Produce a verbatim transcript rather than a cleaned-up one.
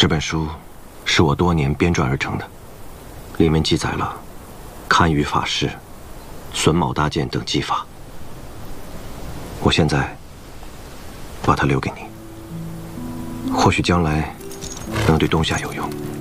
这本书是我多年编撰而成的，里面记载了堪舆法式、榫卯搭建等技法。我现在把它留给你，或许将来能对东夏有用。